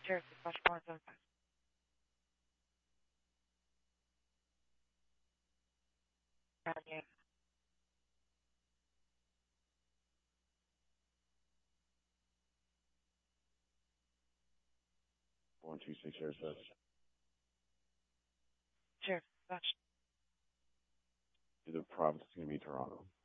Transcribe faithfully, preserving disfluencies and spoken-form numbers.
Cheers. Dispatch one seven five. Yeah. One two six zero seven. Cheers. Dispatch. The province is going to be Toronto.